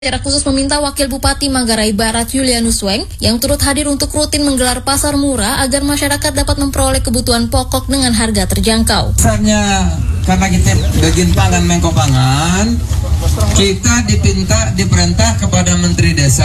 Secara khusus meminta Wakil Bupati Manggarai Barat Julianus Weng yang turut hadir untuk rutin menggelar pasar murah agar masyarakat dapat memperoleh kebutuhan pokok dengan harga terjangkau. Misalnya karena kita bagian pangan Menko Pangan, kita diperintah kepada Menteri Desa,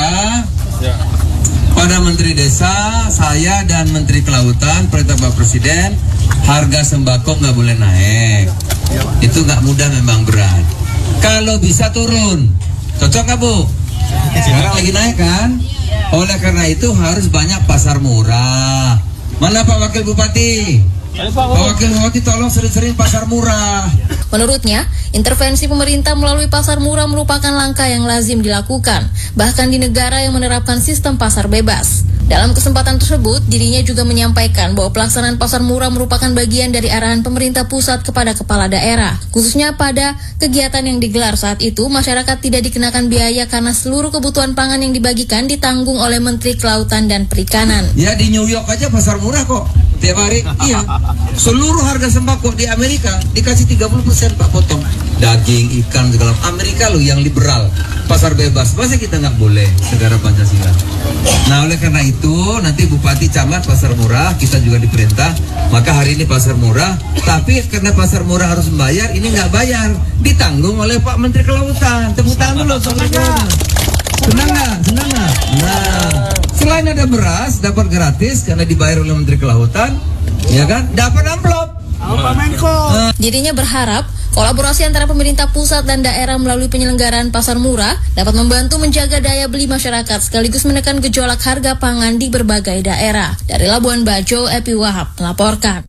saya dan Menteri Kelautan, perintah Bapak Presiden, harga sembako nggak boleh naik. Itu nggak mudah, memang berat. Kalau bisa turun. Cocok nggak Bu? Sekarang lagi naik kan? Oleh karena itu harus banyak pasar murah. Mana Pak Wakil Bupati? Pak Wakil Bupati tolong sering-sering pasar murah. Menurutnya, intervensi pemerintah melalui pasar murah merupakan langkah yang lazim dilakukan, bahkan di negara yang menerapkan sistem pasar bebas. Dalam kesempatan tersebut, dirinya juga menyampaikan bahwa pelaksanaan pasar murah merupakan bagian dari arahan pemerintah pusat kepada kepala daerah. Khususnya pada kegiatan yang digelar saat itu, masyarakat tidak dikenakan biaya karena seluruh kebutuhan pangan yang dibagikan ditanggung oleh Menteri Kelautan dan Perikanan. Ya di New York aja pasar murah kok, tiap hari. Iya, seluruh harga sembako di Amerika dikasih 30% Pak potong. Daging, ikan, segala. Amerika loh yang liberal, pasar bebas. Masa kita nggak boleh, negara Pancasila. Nah oleh karena itu nanti Bupati Camat pasar murah, kita juga diperintah. Maka hari ini pasar murah, tapi karena pasar murah harus membayar, ini nggak bayar, ditanggung oleh Pak Menteri Kelautan. Tepuk tangan dulu, senang nggak? Nah, selain ada beras dapat gratis karena dibayar oleh Menteri Kelautan, ya kan? Dapat amplop. Dirinya berharap kolaborasi antara pemerintah pusat dan daerah melalui penyelenggaraan pasar murah dapat membantu menjaga daya beli masyarakat sekaligus menekan gejolak harga pangan di berbagai daerah. Dari Labuan Bajo, Epi Wahab melaporkan.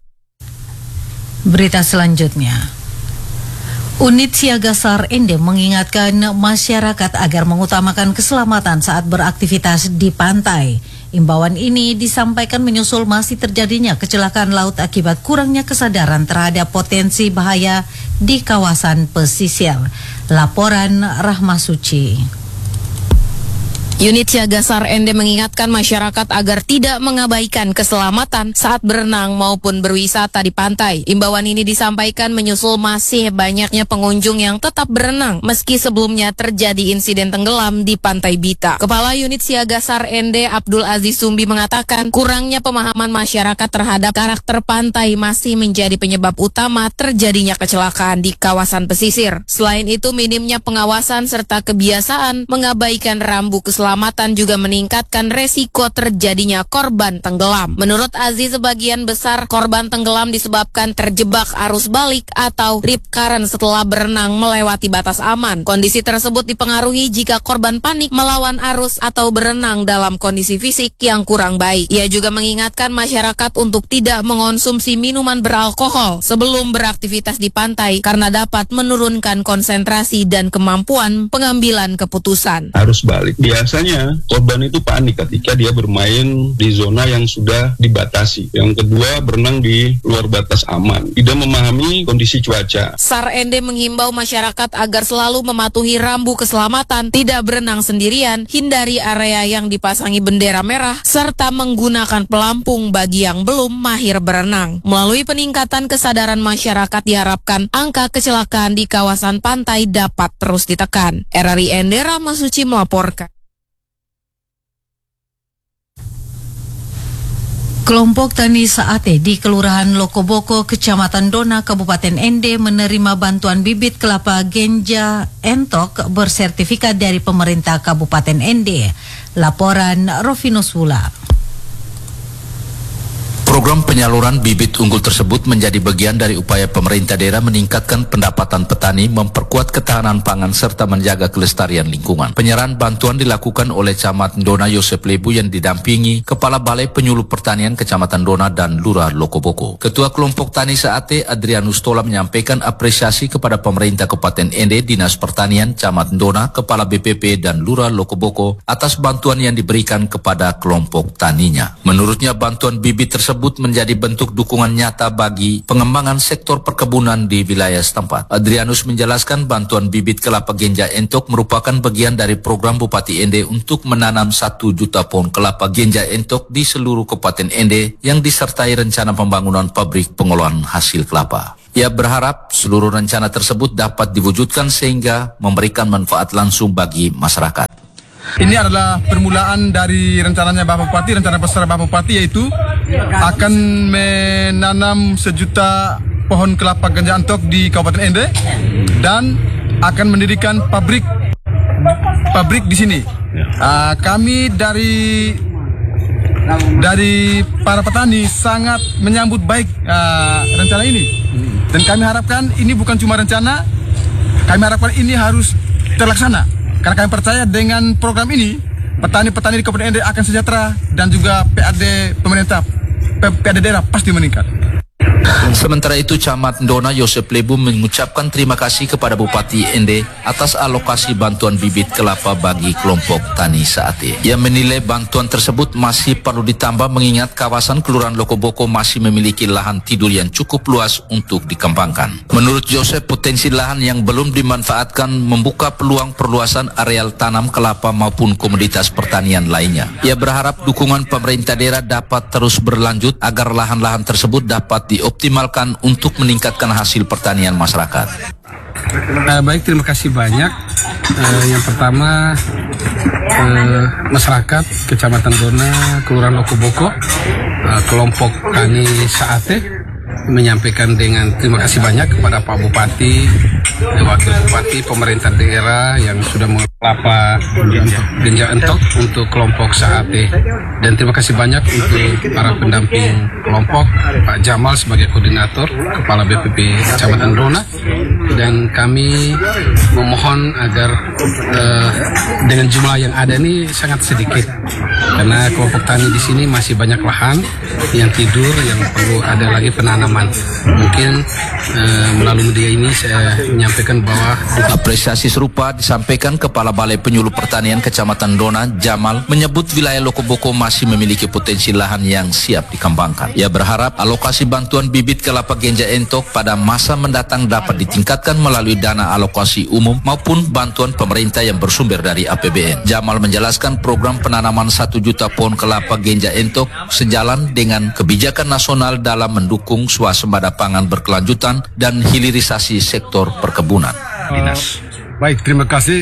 Berita selanjutnya. Unit Siaga SAR Ende mengingatkan masyarakat agar mengutamakan keselamatan saat beraktivitas di pantai. Imbauan ini disampaikan menyusul masih terjadinya kecelakaan laut akibat kurangnya kesadaran terhadap potensi bahaya di kawasan pesisir. Laporan Rahma Suci. Unit Siaga SAR Ende mengingatkan masyarakat agar tidak mengabaikan keselamatan saat berenang maupun berwisata di pantai. Imbauan ini disampaikan menyusul masih banyaknya pengunjung yang tetap berenang meski sebelumnya terjadi insiden tenggelam di Pantai Bita. Kepala Unit Siaga SAR Ende Abdul Aziz Sumbi mengatakan kurangnya pemahaman masyarakat terhadap karakter pantai masih menjadi penyebab utama terjadinya kecelakaan di kawasan pesisir. Selain itu, minimnya pengawasan serta kebiasaan mengabaikan rambu keselamatan juga meningkatkan resiko terjadinya korban tenggelam. Menurut Aziz, sebagian besar korban tenggelam disebabkan terjebak arus balik atau rip current setelah berenang melewati batas aman. Kondisi tersebut dipengaruhi jika korban panik melawan arus atau berenang dalam kondisi fisik yang kurang baik. Ia juga mengingatkan masyarakat untuk tidak mengonsumsi minuman beralkohol sebelum beraktivitas di pantai karena dapat menurunkan konsentrasi dan kemampuan pengambilan keputusan. Arus balik biasanya korban itu panik ketika dia bermain di zona yang sudah dibatasi. Yang kedua, berenang di luar batas aman. Tidak memahami kondisi cuaca. SAR Ende menghimbau masyarakat agar selalu mematuhi rambu keselamatan, tidak berenang sendirian, hindari area yang dipasangi bendera merah, serta menggunakan pelampung bagi yang belum mahir berenang. Melalui peningkatan kesadaran masyarakat diharapkan angka kecelakaan di kawasan pantai dapat terus ditekan. RRI Ende, Rahma Suci melaporkan. Kelompok Tani Saate di Kelurahan Lokoboko, Kecamatan Dona, Kabupaten Ende menerima bantuan bibit kelapa Genja Entok bersertifikat dari pemerintah Kabupaten Ende. Laporan Rovinus Wula. Program penyaluran bibit unggul tersebut menjadi bagian dari upaya pemerintah daerah meningkatkan pendapatan petani, memperkuat ketahanan pangan, serta menjaga kelestarian lingkungan. Penyerahan bantuan dilakukan oleh Camat Dona Yosef Lebu yang didampingi Kepala Balai Penyuluh Pertanian Kecamatan Dona dan Lurah Lokoboko. Ketua Kelompok Tani Saate Adrianus Tola menyampaikan apresiasi kepada pemerintah Kabupaten Ende, Dinas Pertanian, Camat Dona, Kepala BPP, dan Lurah Lokoboko atas bantuan yang diberikan kepada kelompok taninya. Menurutnya bantuan bibit tersebut tersebut menjadi bentuk dukungan nyata bagi pengembangan sektor perkebunan di wilayah setempat. Adrianus menjelaskan bantuan bibit kelapa genja entok merupakan bagian dari program Bupati Ende untuk menanam 1 juta pohon kelapa genja entok di seluruh Kabupaten Ende yang disertai rencana pembangunan pabrik pengolahan hasil kelapa. Ia berharap seluruh rencana tersebut dapat diwujudkan sehingga memberikan manfaat langsung bagi masyarakat. Ini adalah permulaan dari rencananya Bapak Bupati, rencana besar Bapak Bupati, yaitu akan menanam 1 juta pohon kelapa ganja entok di Kabupaten Ende dan akan mendirikan pabrik di sini. Kami dari para petani sangat menyambut baik rencana ini, dan kami harapkan ini bukan cuma rencana, kami harapkan ini harus terlaksana. Karena kami percaya dengan program ini, petani-petani di Kabupaten Ende akan sejahtera dan juga PAD pemerintah, PAD daerah pasti meningkat. Sementara itu, Camat Ndona Yosep Lebu mengucapkan terima kasih kepada Bupati Ende atas alokasi bantuan bibit kelapa bagi kelompok tani Saate. Ia menilai bantuan tersebut masih perlu ditambah mengingat kawasan Kelurahan Lokoboko masih memiliki lahan tidur yang cukup luas untuk dikembangkan. Menurut Yosep, potensi lahan yang belum dimanfaatkan membuka peluang perluasan areal tanam kelapa maupun komoditas pertanian lainnya. Ia berharap dukungan pemerintah daerah dapat terus berlanjut agar lahan-lahan tersebut dapat dioptimalkan untuk meningkatkan hasil pertanian masyarakat. Baik, terima kasih banyak. Yang pertama, masyarakat Kecamatan Dona, Kelurahan Lokoboko, kelompok tani Saate menyampaikan dengan terima kasih banyak kepada Pak Bupati, Wakil Bupati, pemerintah daerah yang sudah kelapa genja entok untuk kelompok Saate, dan terima kasih banyak untuk para pendamping kelompok, Pak Jamal sebagai koordinator, Kepala BPP Kecamatan Dona, dan kami memohon agar dengan jumlah yang ada ini sangat sedikit, karena kelompok tani di sini masih banyak lahan yang tidur yang perlu ada lagi penanaman. Mungkin melalui media ini saya menyampaikan bahwa apresiasi serupa disampaikan Kepala Balai Penyuluh Pertanian Kecamatan Dona, Jamal, menyebut wilayah Lokoboko masih memiliki potensi lahan yang siap dikembangkan. Ia berharap alokasi bantuan bibit kelapa genja entok pada masa mendatang dapat ditingkatkan melalui dana alokasi umum maupun bantuan pemerintah yang bersumber dari APBN. Jamal menjelaskan program penanaman 1 juta pohon kelapa genja entok sejalan dengan kebijakan nasional dalam mendukung swasembada pangan berkelanjutan dan hilirisasi sektor perkebunan. Baik, terima kasih.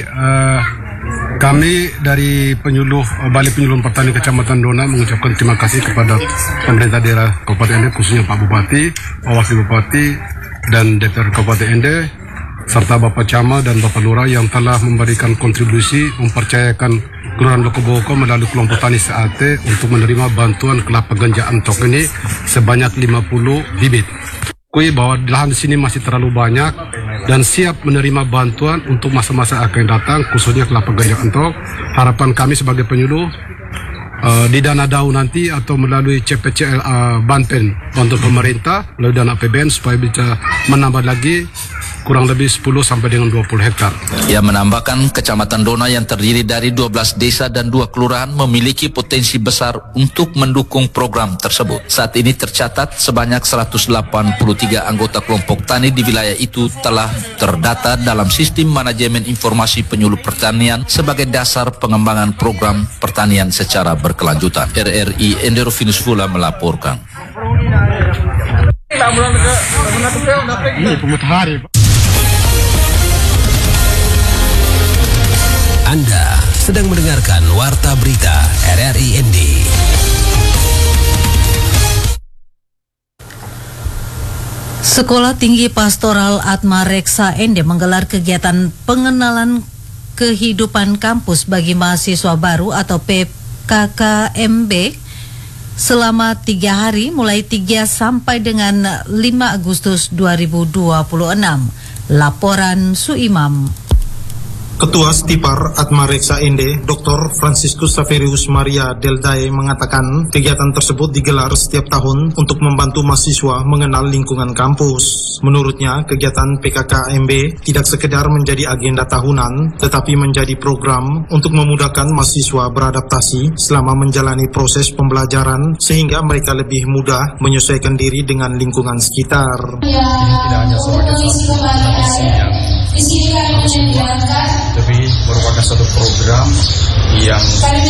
Kami dari Balai Penyuluh Pertanian Kecamatan Dona mengucapkan terima kasih kepada pemerintah daerah Kabupaten Ende, khususnya Pak Bupati, Pak Wakil Bupati, dan DPR Kabupaten Ende, serta Bapak Camat dan Bapak Lurah yang telah memberikan kontribusi mempercayakan Kelurahan Lokoboko melalui kelompok tani Saate untuk menerima bantuan kelapa ganja entok ini sebanyak 50 bibit. Kue bahwa lahan di sini masih terlalu banyak dan siap menerima bantuan untuk masa-masa akan datang, khususnya kelapa ganja entok. Harapan kami sebagai penyuluh di dana DAU nanti atau melalui CPCL Banten bantu pemerintah melalui dana APBN supaya bisa menambah lagi kurang lebih 10 sampai dengan 20 hektar. Ia menambahkan Kecamatan Dona yang terdiri dari 12 desa dan 2 kelurahan memiliki potensi besar untuk mendukung program tersebut. Saat ini tercatat sebanyak 183 anggota kelompok tani di wilayah itu telah terdata dalam sistem manajemen informasi penyuluh pertanian sebagai dasar pengembangan program pertanian secara berkelanjutan. RRI Enderovinus Fula melaporkan. Anda sedang mendengarkan Warta Berita RRI ND. Sekolah Tinggi Pastoral Atma Reksa Ende menggelar kegiatan pengenalan kehidupan kampus bagi mahasiswa baru atau PKKMB selama 3 hari mulai 3 sampai dengan 5 Agustus 2026. Laporan Suimam. Ketua Stipar Atmareksa Ende, Dr. Franciscus Saverius Maria Deldae mengatakan kegiatan tersebut digelar setiap tahun untuk membantu mahasiswa mengenal lingkungan kampus. Menurutnya, kegiatan PKKMB tidak sekedar menjadi agenda tahunan, tetapi menjadi program untuk memudahkan mahasiswa beradaptasi selama menjalani proses pembelajaran sehingga mereka lebih mudah menyesuaikan diri dengan lingkungan sekitar. Ini tidak hanya sebagai satu misi yang harus dibuat, tapi merupakan satu program yang